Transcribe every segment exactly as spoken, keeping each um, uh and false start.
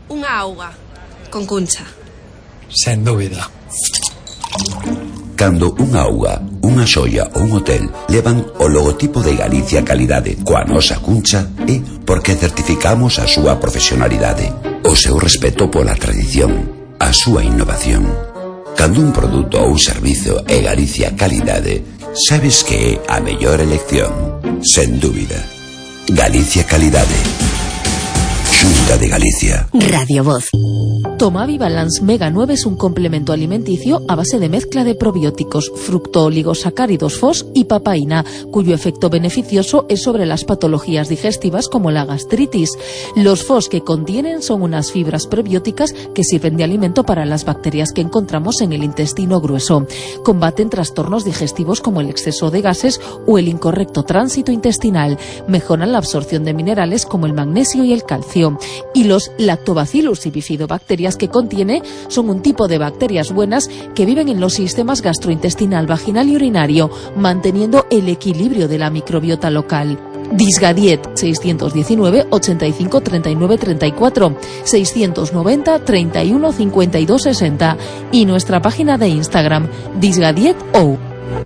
Unha auga con cuncha. Sen dúbida. Cando unha auga, unha xoia ou un hotel levan o logotipo de Galicia Calidade coa nosa cuncha, é porque certificamos a súa profesionalidade, o seu respeto pola tradición, a súa innovación. Cando un produto ou un servizo é Galicia Calidade, sabes que é a mellor elección, sen dúbida. Galicia Calidade. Xunta de Galicia. Radio Voz. Tomavi Balance Mega nueve es un complemento alimenticio a base de mezcla de probióticos, fructooligosacáridos F O S y papaína, cuyo efecto beneficioso es sobre las patologías digestivas como la gastritis. Los F O S que contienen son unas fibras prebióticas que sirven de alimento para las bacterias que encontramos en el intestino grueso. Combaten trastornos digestivos como el exceso de gases o el incorrecto tránsito intestinal. Mejoran la absorción de minerales como el magnesio y el calcio. Y los lactobacillus y bifidobacterias que contiene son un tipo de bacterias buenas que viven en los sistemas gastrointestinal, vaginal y urinario, manteniendo el equilibrio de la microbiota local. Disgadiet seiscientos diecinueve, ochenta y cinco, treinta y nueve, treinta y cuatro, seiscientos noventa, treinta y uno, cincuenta y dos, sesenta y nuestra página de Instagram disgadiet.o.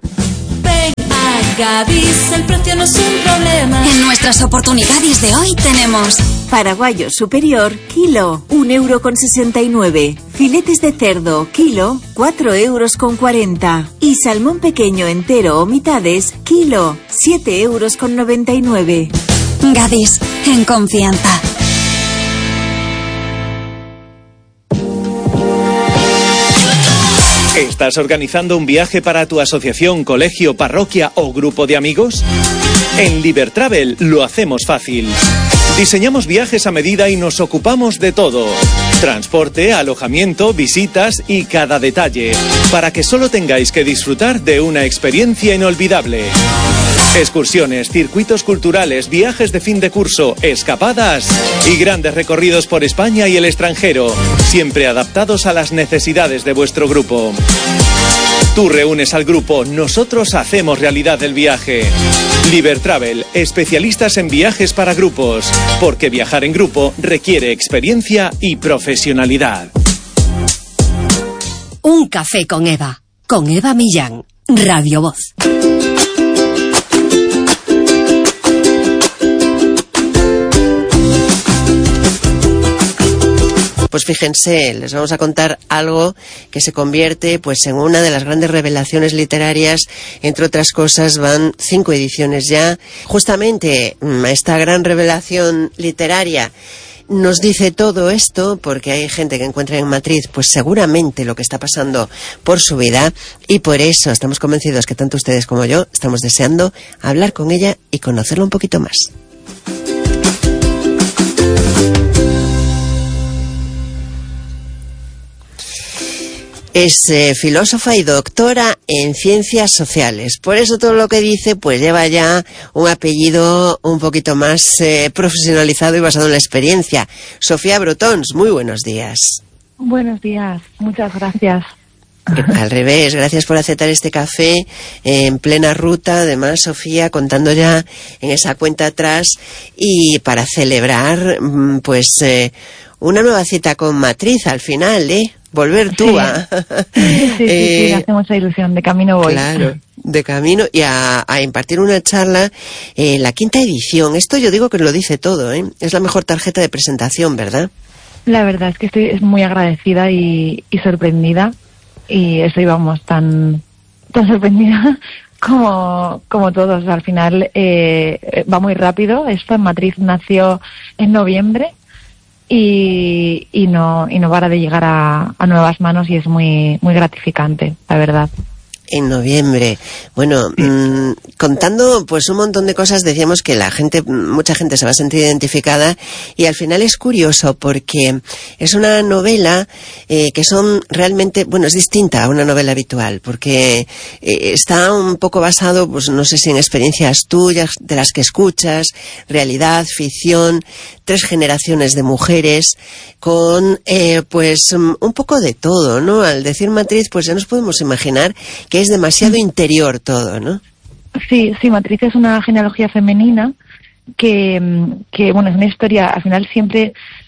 Gadis, el precio no es un problema. En nuestras oportunidades de hoy tenemos paraguayo superior, kilo, un euro con sesenta y nueve. Filetes de cerdo, kilo, cuatro euros con cuarenta. Y salmón pequeño entero o mitades, kilo, siete euros con noventa y nueve. Gadis, en confianza. ¿Estás organizando un viaje para tu asociación, colegio, parroquia o grupo de amigos? En Libertravel lo hacemos fácil. Diseñamos viajes a medida y nos ocupamos de todo. Transporte, alojamiento, visitas y cada detalle, para que solo tengáis que disfrutar de una experiencia inolvidable. Excursiones, circuitos culturales, viajes de fin de curso, escapadas y grandes recorridos por España y el extranjero, siempre adaptados a las necesidades de vuestro grupo. Tú reúnes al grupo, nosotros hacemos realidad el viaje. Libertravel, especialistas en viajes para grupos, porque viajar en grupo requiere experiencia y profesionalidad. Un café con Eva, con Eva Millán, Radio Voz. Pues fíjense, les vamos a contar algo que se convierte pues en una de las grandes revelaciones literarias. Entre otras cosas, van cinco ediciones ya. Justamente esta gran revelación literaria nos dice todo esto porque hay gente que encuentra en Matriz pues seguramente lo que está pasando por su vida, y por eso estamos convencidos que tanto ustedes como yo estamos deseando hablar con ella y conocerla un poquito más. Es eh, filósofa y doctora en ciencias sociales. Por eso todo lo que dice pues lleva ya un apellido un poquito más eh, profesionalizado y basado en la experiencia. Sofía Brotons, muy buenos días. Buenos días, muchas gracias. Al revés, gracias por aceptar este café eh, en plena ruta. Además, Sofía, contando ya en esa cuenta atrás y para celebrar pues eh, una nueva cita con Matriz al final, ¿eh? Volver tú sí. a... Sí, sí, sí, eh, sí, hace mucha ilusión, de camino voy. Claro, de camino y a, a impartir una charla, eh, la quinta edición. Esto yo digo que lo dice todo, ¿eh? Es la mejor tarjeta de presentación, ¿verdad? La verdad es que estoy muy agradecida y, y sorprendida, y estoy, vamos, tan, tan sorprendida como, como todos. Al final eh, va muy rápido. Esto en Matriz nació en noviembre. Y, y no y no para de llegar a, a nuevas manos, y es muy muy gratificante, la verdad. En noviembre. Bueno, mmm, contando pues un montón de cosas, decíamos que la gente, mucha gente se va a sentir identificada, y al final es curioso porque es una novela eh, que son realmente, bueno, es distinta a una novela habitual, porque eh, está un poco basado, pues no sé si en experiencias tuyas, de las que escuchas, realidad, ficción, tres generaciones de mujeres, con eh, pues un poco de todo, ¿no? Al decir Matriz, pues ya nos podemos imaginar que es demasiado interior todo, ¿no? Sí, sí, Matriz es una genealogía femenina que, que, bueno, es una historia, al final siempre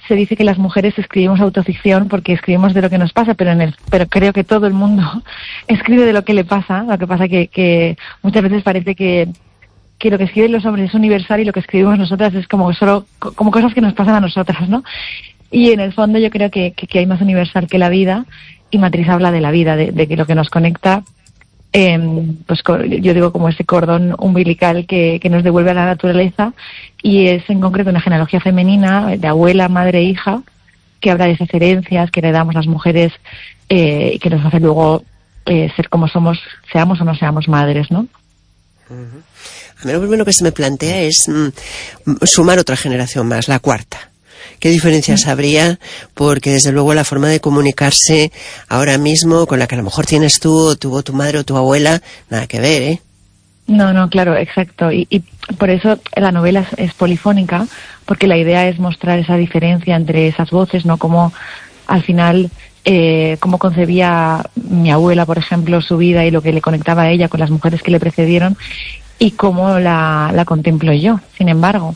se dice que las mujeres escribimos autoficción porque escribimos de lo que nos pasa, pero en el, pero creo que todo el mundo escribe de lo que le pasa. Lo que pasa que, que muchas veces parece que, que lo que escriben los hombres es universal y lo que escribimos nosotras es como solo como cosas que nos pasan a nosotras, ¿no? Y en el fondo yo creo que, que, que hay más universal que la vida, y Matriz habla de la vida, de, de que lo que nos conecta, eh, pues yo digo como ese cordón umbilical que, que nos devuelve a la naturaleza, y es en concreto una genealogía femenina de abuela, madre e hija, que habla de esas herencias que heredamos las mujeres eh, y que nos hace luego eh, ser como somos, seamos o no seamos madres, ¿no? Uh-huh. A mí lo primero que se me plantea es mm, sumar otra generación más, la cuarta. ¿Qué diferencias habría? Porque desde luego la forma de comunicarse ahora mismo con la que a lo mejor tienes tú, o tuvo tu madre o tu abuela, nada que ver, ¿eh? No, no, claro, exacto. Y, y por eso la novela es, es polifónica, porque la idea es mostrar esa diferencia entre esas voces, ¿no? Como al final, eh, cómo concebía mi abuela, por ejemplo, su vida y lo que le conectaba a ella con las mujeres que le precedieron, y cómo la, la contemplo yo, sin embargo.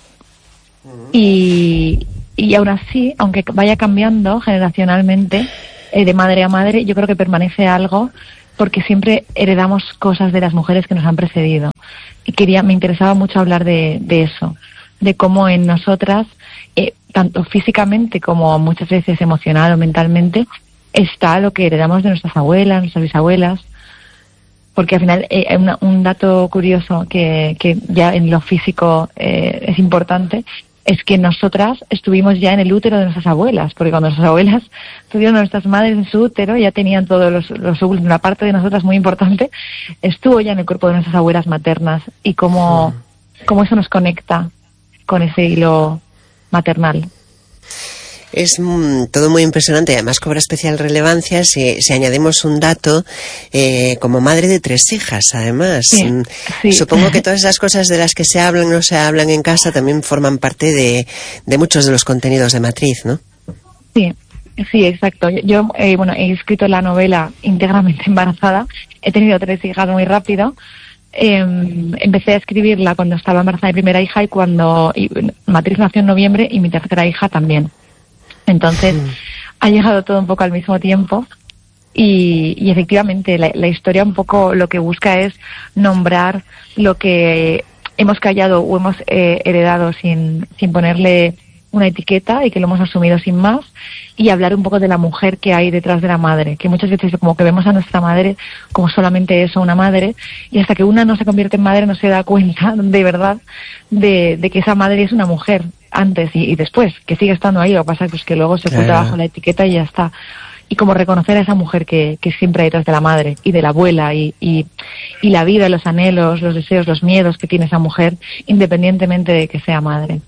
Y... Y aún así, aunque vaya cambiando generacionalmente, eh, de madre a madre, yo creo que permanece algo, porque siempre heredamos cosas de las mujeres que nos han precedido. Y quería, me interesaba mucho hablar de, de eso, de cómo en nosotras, eh, tanto físicamente como muchas veces emocional o mentalmente, está lo que heredamos de nuestras abuelas, nuestras bisabuelas. Porque al final eh, una, un dato curioso que, que ya en lo físico eh, es importante, es que nosotras estuvimos ya en el útero de nuestras abuelas, porque cuando nuestras abuelas tuvieron a nuestras madres en su útero, ya tenían todos los, los óvulos, una parte de nosotras muy importante, estuvo ya en el cuerpo de nuestras abuelas maternas, y cómo, cómo eso nos conecta con ese hilo maternal. Es mm, todo muy impresionante, además cobra especial relevancia si, si añadimos un dato, eh, como madre de tres hijas, además. Sí, mm, sí. Supongo que todas esas cosas de las que se hablan o no se hablan en casa también forman parte de, de muchos de los contenidos de Matriz, ¿no? Sí, sí, exacto. Yo, yo eh, bueno, he escrito la novela íntegramente embarazada, he tenido tres hijas muy rápido. Eh, empecé a escribirla cuando estaba embarazada de mi primera hija, y cuando y, Matriz nació en noviembre y mi tercera hija también. Entonces, mm. ha llegado todo un poco al mismo tiempo, y, y efectivamente la, la historia un poco lo que busca es nombrar lo que hemos callado o hemos eh, heredado sin, sin ponerle una etiqueta, y que lo hemos asumido sin más, y hablar un poco de la mujer que hay detrás de la madre, que muchas veces como que vemos a nuestra madre como solamente eso, una madre, y hasta que una no se convierte en madre no se da cuenta de verdad de, de que esa madre es una mujer antes y, y después, que sigue estando ahí. Lo que pasa es pues, que luego se oculta bajo la etiqueta y ya está. Y como reconocer a esa mujer que, que siempre hay detrás de la madre y de la abuela, y, y, y la vida, los anhelos, los deseos, los miedos que tiene esa mujer, independientemente de que sea madre.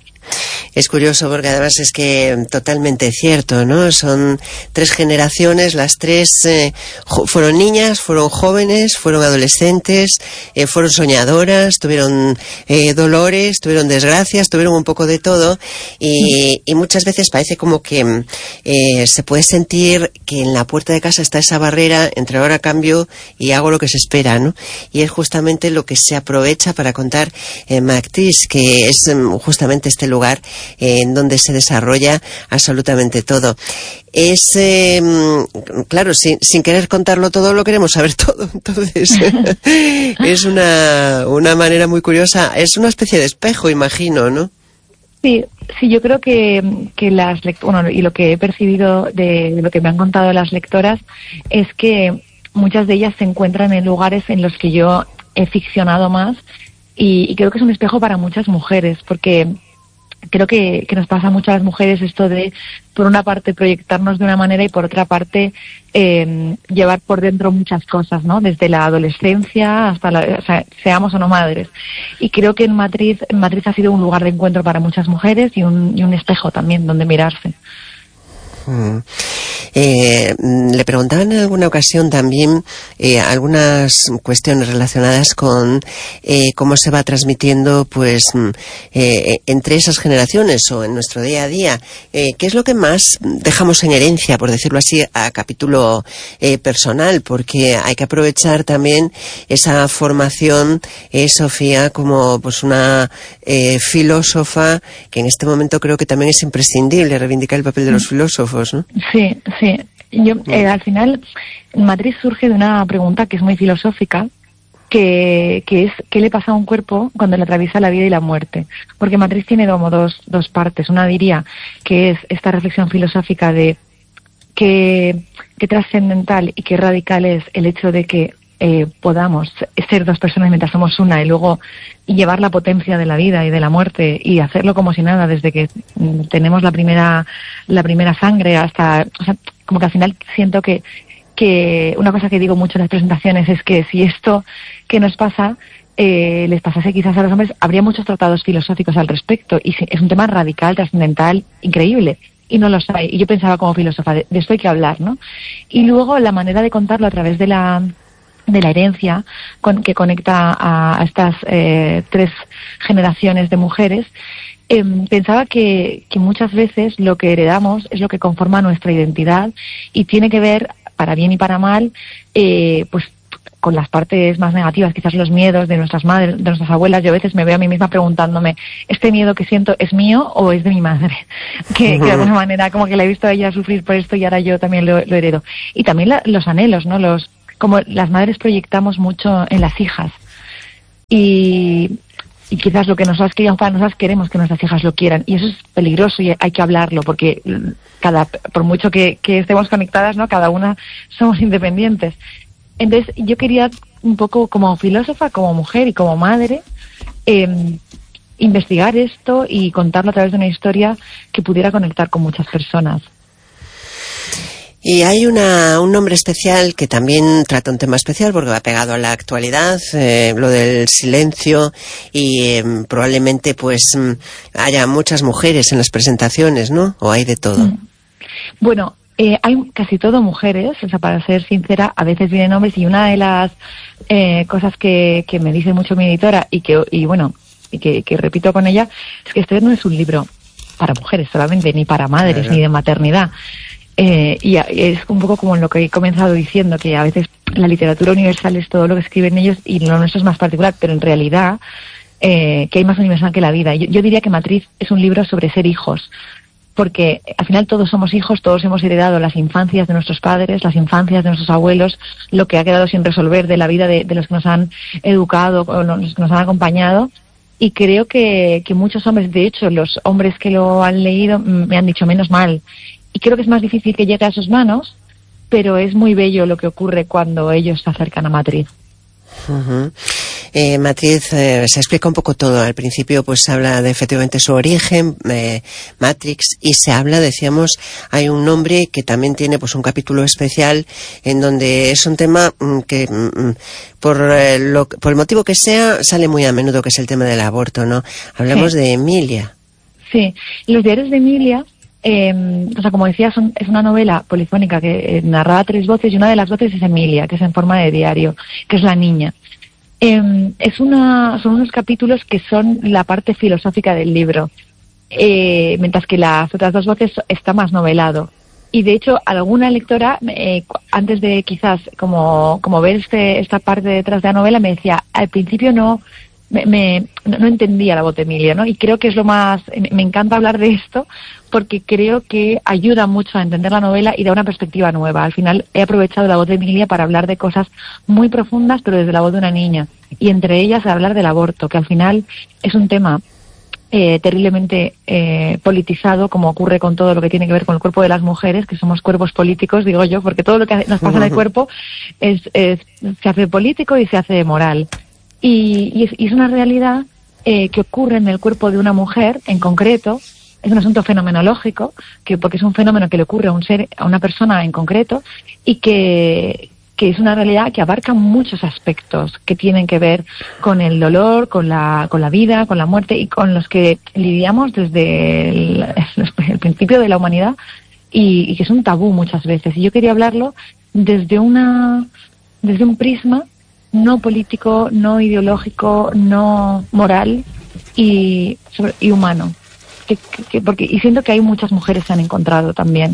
Es curioso porque además es que totalmente cierto, ¿no? Son tres generaciones, las tres eh, fueron niñas, fueron jóvenes, fueron adolescentes, eh, fueron soñadoras, tuvieron eh, dolores, tuvieron desgracias, tuvieron un poco de todo, y, y muchas veces parece como que eh, se puede sentir que en la puerta de casa está esa barrera entre ahora cambio y hago lo que se espera, ¿no? Y es justamente lo que se aprovecha para contar eh, Matriz, que es eh, justamente este lugar en donde se desarrolla absolutamente todo. Es, eh, claro, sin, sin querer contarlo todo, lo queremos saber todo. Entonces, es una, una manera muy curiosa. Es una especie de espejo, imagino, ¿no? Sí, sí, yo creo que, que las lectoras, bueno, y lo que he percibido de, de lo que me han contado las lectoras, es que muchas de ellas se encuentran en lugares en los que yo he ficcionado más, y, y creo que es un espejo para muchas mujeres, porque creo que, que nos pasa mucho a las mujeres esto de, por una parte, proyectarnos de una manera, y por otra parte, eh, llevar por dentro muchas cosas, ¿no? Desde la adolescencia hasta la, o sea, seamos o no madres. Y creo que en Matriz, en Matriz ha sido un lugar de encuentro para muchas mujeres, y un, y un espejo también donde mirarse. Mm. Eh, le preguntaban en alguna ocasión también eh, algunas cuestiones relacionadas con eh, cómo se va transmitiendo pues eh, entre esas generaciones o en nuestro día a día. Eh, ¿Qué es lo que más dejamos en herencia, por decirlo así, a capítulo eh, personal? Porque hay que aprovechar también esa formación, eh, Sofía, como pues una eh, filósofa que en este momento creo que también es imprescindible reivindicar el papel de los filósofos, ¿no? Sí, sí. Yo, eh, al final, Matriz surge de una pregunta que es muy filosófica, que, que es ¿qué le pasa a un cuerpo cuando le atraviesa la vida y la muerte? Porque Matriz tiene como dos, dos partes. Una diría que es esta reflexión filosófica de qué, qué trascendental y qué radical es el hecho de que eh, podamos ser dos personas mientras somos una y luego llevar la potencia de la vida y de la muerte y hacerlo como si nada desde que mm, tenemos la primera la primera sangre hasta, o sea, como que al final siento que que una cosa que digo mucho en las presentaciones es que si esto que nos pasa eh, les pasase quizás a los hombres, habría muchos tratados filosóficos al respecto y es un tema radical, trascendental, increíble. Y no los hay. Y yo pensaba como filósofa, de, de esto hay que hablar, ¿no? Y luego la manera de contarlo a través de la de la herencia con, que conecta a, a estas eh, tres generaciones de mujeres, eh, pensaba que, que muchas veces lo que heredamos es lo que conforma nuestra identidad y tiene que ver, para bien y para mal, eh, pues con las partes más negativas, quizás los miedos de nuestras madres, de nuestras abuelas. Yo a veces me veo a mí misma preguntándome, ¿este miedo que siento es mío o es de mi madre? Que, que de alguna manera como que la he visto a ella sufrir por esto y ahora yo también lo, lo heredo. Y también la, los anhelos, ¿no? Los como las madres proyectamos mucho en las hijas. Y, y quizás lo que nosotras queríamos para nosotras queremos que nuestras hijas lo quieran. Y eso es peligroso y hay que hablarlo porque cada por mucho que, que estemos conectadas, ¿no? Cada una somos independientes. Entonces yo quería un poco como filósofa, como mujer y como madre eh, investigar esto y contarlo a través de una historia que pudiera conectar con muchas personas. Y hay una, un nombre especial que también trata un tema especial porque va pegado a la actualidad, eh, lo del silencio y eh, probablemente pues haya muchas mujeres en las presentaciones, ¿no? ¿O hay de todo? Bueno, eh, hay casi todo mujeres, o sea, para ser sincera, a veces vienen hombres y una de las eh, cosas que, que me dice mucho mi editora y que, y bueno, y que, que repito con ella, es que este no es un libro para mujeres solamente, ni para madres, claro, ni de maternidad. Eh, y es un poco como lo que he comenzado diciendo, que a veces la literatura universal es todo lo que escriben ellos y lo nuestro es más particular, pero en realidad eh, que hay más universal que la vida. Yo, yo diría que Matriz es un libro sobre ser hijos, porque al final todos somos hijos, todos hemos heredado las infancias de nuestros padres, las infancias de nuestros abuelos, lo que ha quedado sin resolver de la vida de, de los que nos han educado o los que nos han acompañado. Y creo que, que muchos hombres, de hecho los hombres que lo han leído me han dicho menos mal. Y creo que es más difícil que llegue a sus manos, pero es muy bello lo que ocurre cuando ellos se acercan a Matriz. Uh-huh. Eh, Matriz eh, se explica un poco todo. Al principio pues se habla de efectivamente su origen, eh, Matrix, y se habla, decíamos, hay un nombre que también tiene pues un capítulo especial en donde es un tema mm, que mm, por, eh, lo, por el motivo que sea sale muy a menudo, que es el tema del aborto, ¿no? Hablamos sí. de Emilia. Sí, los diarios de Emilia, eh, o sea, como decía, son, es una novela polifónica que eh, narra a tres voces y una de las voces es Emilia, que es en forma de diario, que es la niña. Eh, es una, son unos capítulos que son la parte filosófica del libro, eh, mientras que las otras dos voces está más novelado. Y de hecho, alguna lectora, eh, antes de quizás como, como ver este, esta parte detrás de la novela, me decía, al principio no, me, me, no, no entendía la voz de Emilia, ¿no? Y creo que es lo más, me encanta hablar de esto, porque creo que ayuda mucho a entender la novela y da una perspectiva nueva. Al final he aprovechado la voz de Emilia para hablar de cosas muy profundas, pero desde la voz de una niña. Y entre ellas hablar del aborto, que al final es un tema eh, terriblemente eh, politizado, como ocurre con todo lo que tiene que ver con el cuerpo de las mujeres, que somos cuerpos políticos, digo yo, porque todo lo que nos pasa en el cuerpo es, es, se hace político y se hace moral. Y, y, es, y es una realidad eh, que ocurre en el cuerpo de una mujer en concreto. Es un asunto fenomenológico, que porque es un fenómeno que le ocurre a un ser, a una persona en concreto, y que, que es una realidad que abarca muchos aspectos que tienen que ver con el dolor, con la, con la vida, con la muerte, y con los que lidiamos desde el, el principio de la humanidad, y, y que es un tabú muchas veces. Y yo quería hablarlo desde una desde un prisma no político, no ideológico, no moral y, sobre, y humano. Que, que, porque, y siento que hay muchas mujeres que se han encontrado también.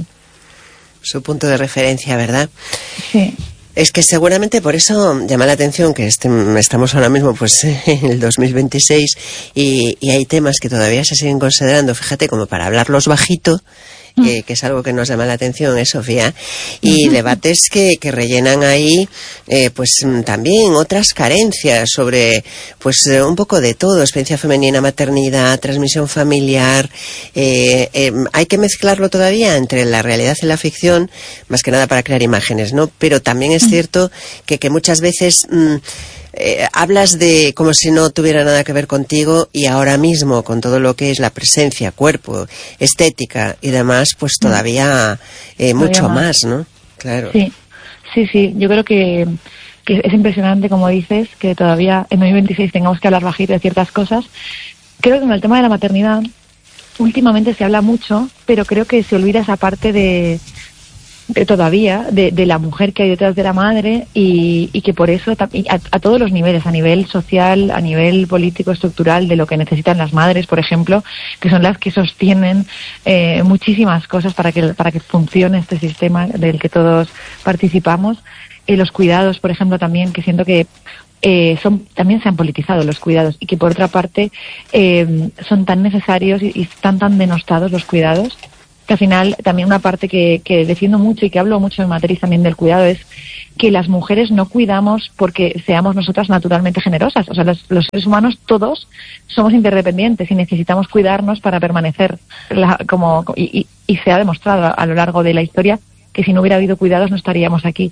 Su punto de referencia, ¿verdad? Sí. Es que seguramente por eso llama la atención que este, estamos ahora mismo pues en el dos mil veintiséis y, y hay temas que todavía se siguen considerando, fíjate, como para hablarlos bajito, eh, que es algo que nos llama la atención, ¿eh, Sofía? Y debates que, que rellenan ahí eh, pues también otras carencias sobre pues eh, un poco de todo, experiencia femenina, maternidad, transmisión familiar. Eh, eh, hay que mezclarlo todavía entre la realidad y la ficción, más que nada para crear imágenes, ¿no? Pero también es cierto que, que muchas veces mmm, eh, hablas de como si no tuviera nada que ver contigo, y ahora mismo con todo lo que es la presencia, cuerpo, estética y demás, pues todavía eh, mucho todavía más. más, ¿no? Claro. Sí, sí, sí. Yo creo que, que es impresionante, como dices, que todavía en dos mil veintiséis tengamos que hablar bajito de ciertas cosas. Creo que en el tema de la maternidad últimamente se habla mucho, pero creo que se olvida esa parte de, de todavía de, de la mujer que hay detrás de la madre, y, y que por eso a, a todos los niveles, a nivel social, a nivel político, estructural, de lo que necesitan las madres, por ejemplo, que son las que sostienen eh, muchísimas cosas para que para que funcione este sistema del que todos participamos. Eh, los cuidados, por ejemplo, también, que siento que eh, son también se han politizado los cuidados, y que por otra parte eh, son tan necesarios y, y están tan denostados los cuidados, que al final también una parte que, que defiendo mucho y que hablo mucho en Matriz también del cuidado es que las mujeres no cuidamos porque seamos nosotras naturalmente generosas. O sea, los, los seres humanos todos somos interdependientes y necesitamos cuidarnos para permanecer. La, como y, y, y se ha demostrado a, a lo largo de la historia que si no hubiera habido cuidados no estaríamos aquí.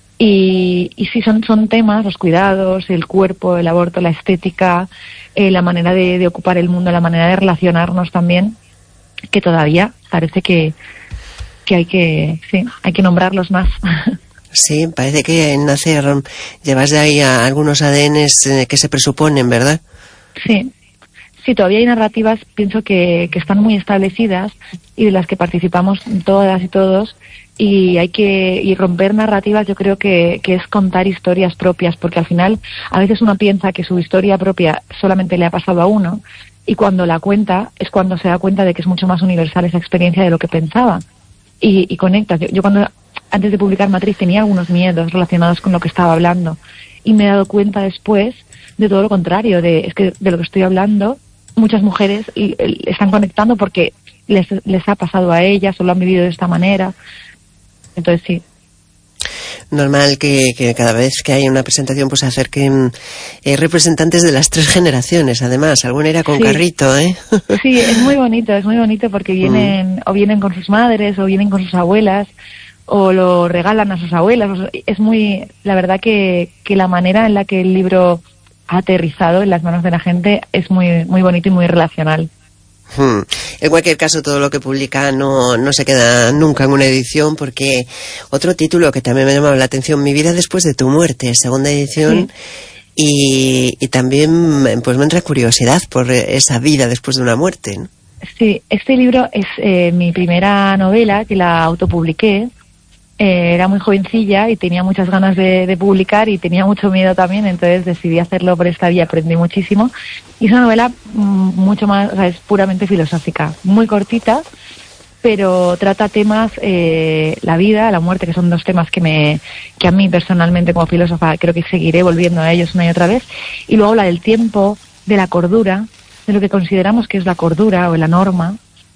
Y, y sí, son, son temas, los cuidados, el cuerpo, el aborto, la estética, eh, la manera de, de ocupar el mundo, la manera de relacionarnos también, que todavía parece que, que hay que sí, hay que nombrarlos más. Sí, parece que en Nacer llevas de ahí a algunos A D Ns eh, que se presuponen, ¿verdad? Sí, sí, todavía hay narrativas, pienso que, que están muy establecidas y de las que participamos todas y todos, y hay que y romper narrativas. Yo creo que, que es contar historias propias, porque al final a veces uno piensa que su historia propia solamente le ha pasado a uno, y cuando la cuenta es cuando se da cuenta de que es mucho más universal esa experiencia de lo que pensaba, y, y conectas. Yo, yo cuando antes de publicar Matriz tenía algunos miedos relacionados con lo que estaba hablando, y me he dado cuenta después de todo lo contrario, de es que de lo que estoy hablando muchas mujeres y, y, están conectando porque les, les ha pasado a ellas o lo han vivido de esta manera. Entonces sí. Normal que, que cada vez que hay una presentación pues se acerquen eh, representantes de las tres generaciones, además. Alguna era con sí. carrito, ¿eh? Sí, es muy bonito, es muy bonito porque vienen, mm. o vienen con sus madres, o vienen con sus abuelas, o lo regalan a sus abuelas. Es muy, la verdad que, que la manera en la que el libro ha aterrizado en las manos de la gente es muy, muy bonito y muy relacional. Hmm. En cualquier caso, todo lo que publica no, no se queda nunca en una edición, porque otro título que también me llamaba la atención, Mi vida después de tu muerte, segunda edición, sí. y, y también pues me entra curiosidad por esa vida después de una muerte, ¿no? Sí, este libro es eh, mi primera novela, que la autopubliqué. Eh, era muy jovencilla y tenía muchas ganas de, de publicar, y tenía mucho miedo también, entonces decidí hacerlo por esta vía, aprendí muchísimo. Y es una novela mm, mucho más, o sea, es puramente filosófica, muy cortita, pero trata temas, eh, la vida, la muerte, que son dos temas que me que a mí personalmente como filósofa creo que seguiré volviendo a ellos una y otra vez. Y luego habla del tiempo, de la cordura, de lo que consideramos que es la cordura o la norma,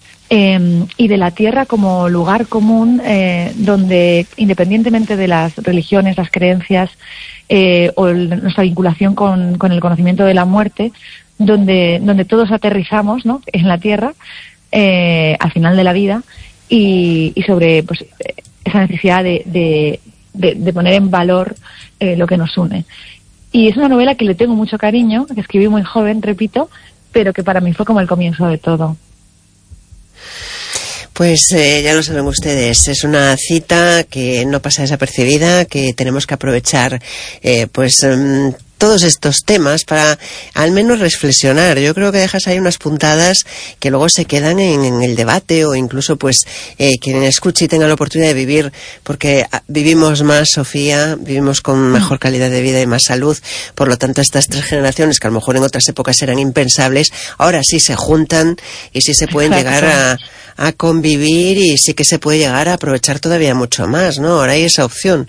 Eh, y de la tierra como lugar común, eh, donde independientemente de las religiones, las creencias eh, o el, nuestra vinculación con, con el conocimiento de la muerte, donde, donde todos aterrizamos, ¿no?, en la tierra eh, al final de la vida, y, y sobre pues esa necesidad de, de, de, de poner en valor eh, lo que nos une. Y es una novela que le tengo mucho cariño, que escribí muy joven, repito, pero que para mí fue como el comienzo de todo. Pues eh, ya lo saben ustedes, es una cita que no pasa desapercibida, que tenemos que aprovechar eh, pues um, todos estos temas para al menos reflexionar. Yo creo que dejas ahí unas puntadas que luego se quedan en, en el debate, o incluso pues eh, quien escuche y tenga la oportunidad de vivir, porque vivimos más, Sofía, vivimos con mejor calidad de vida y más salud. Por lo tanto, estas tres generaciones que a lo mejor en otras épocas eran impensables, ahora sí se juntan y sí se pueden Exacto. llegar a, a convivir, y sí que se puede llegar a aprovechar todavía mucho más, ¿no? Ahora hay esa opción.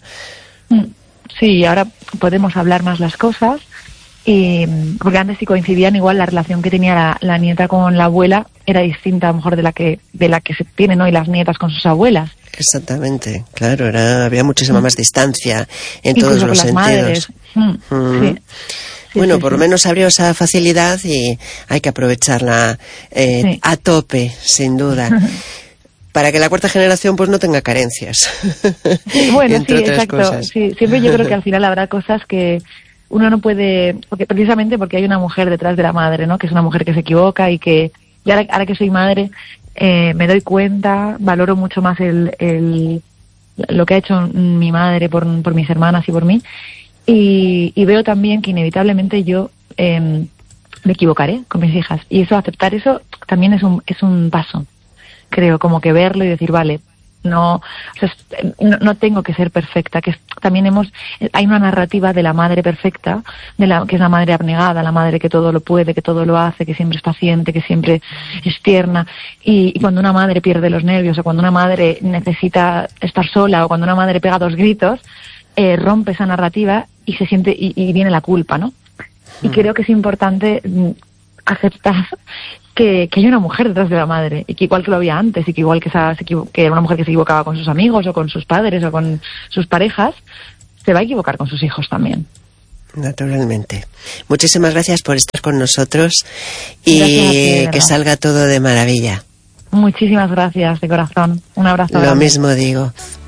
Sí, ahora podemos hablar más las cosas, y porque antes sí coincidían, igual la relación que tenía la, la nieta con la abuela era distinta a lo mejor de la que de la que se tienen hoy las nietas con sus abuelas. Exactamente, claro, era, había muchísima más distancia en Incluso todos los con las sentidos. Madres. Mm, mm. sí. Sí, bueno, sí, por sí. lo menos abrió esa facilidad y hay que aprovecharla eh, sí. a tope, sin duda. Para que la cuarta generación pues no tenga carencias. Sí, bueno, entre sí, otras exacto. cosas. Sí, siempre yo creo que al final habrá cosas que uno no puede, porque precisamente porque hay una mujer detrás de la madre, ¿no? Que es una mujer que se equivoca y que, y ahora, ahora que soy madre, eh, me doy cuenta, valoro mucho más el, el lo que ha hecho mi madre por, por mis hermanas y por mí, y, y veo también que inevitablemente yo eh, me equivocaré con mis hijas, y eso, aceptar eso también es un es un paso. Creo, como que verlo y decir, vale, no, o sea, no, no tengo que ser perfecta, que es, también hemos, hay una narrativa de la madre perfecta, de la que es la madre abnegada, la madre que todo lo puede, que todo lo hace, que siempre es paciente, que siempre es tierna, y, y cuando una madre pierde los nervios, o cuando una madre necesita estar sola, o cuando una madre pega dos gritos, eh, rompe esa narrativa y se siente, y, y viene la culpa, ¿no? Y mm. creo que es importante mm, aceptar Que, que hay una mujer detrás de la madre, y que igual que lo había antes, y que igual que, esa, se equivo- que era una mujer que se equivocaba con sus amigos o con sus padres o con sus parejas, se va a equivocar con sus hijos también. Naturalmente. Muchísimas gracias por estar con nosotros y Gracias a ti, que ¿verdad? salga todo de maravilla. Muchísimas gracias de corazón. Un abrazo Lo grande. mismo digo.